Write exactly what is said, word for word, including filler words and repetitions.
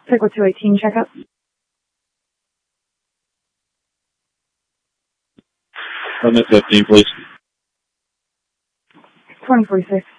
Pickle two eighteen checkup. Permit fifteen, please. twenty forty-six.